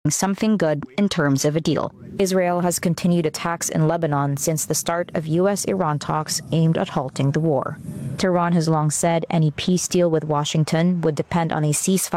something good in terms of a deal. Israel has continued attacks in Lebanon since the start of U.S.-Iran talks aimed at halting the war. Tehran has long said any peace deal with Washington would depend on a ceasefire